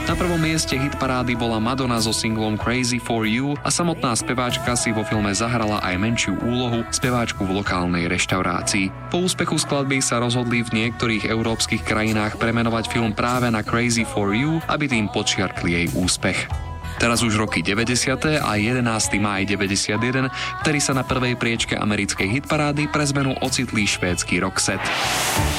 Na prvom mieste hitparády bola Madonna so singlom Crazy for You a samotná speváčka si vo filme zahrala aj menšiu úlohu, speváčku v lokálnej reštaurácii. Po úspechu skladby sa rozhodli v niektorých európskych krajinách premenovať film práve na Crazy for You, aby tým podčiarkli jej úspech. Teraz už roky 90. a 11. máj 91, ktorý sa na prvej priečke americkej hitparády pre zmenu ocitli švédsky Roxette.